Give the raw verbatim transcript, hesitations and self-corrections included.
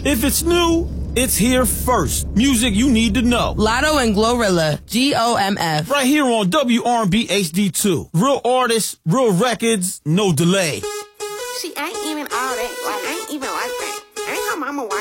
If it's new, it's here first. Music you need to know. Lotto and Glorilla, G O M F. Right here on W R and B H D two. Real artists, real records, no delay. See, I ain't even all that. Like, I ain't even like that. I ain't her mama wife.